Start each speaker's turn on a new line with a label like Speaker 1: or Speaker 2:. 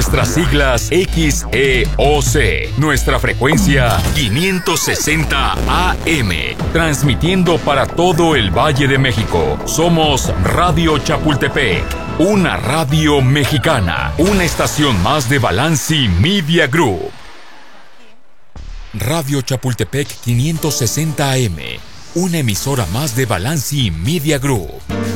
Speaker 1: nuestras siglas XEOC, nuestra frecuencia 560 AM, transmitiendo para todo el Valle de México. Somos Radio Chapultepec, una radio mexicana, una estación más de Balanci Media Group. Radio Chapultepec 560 AM, una emisora más de Balanci Media Group.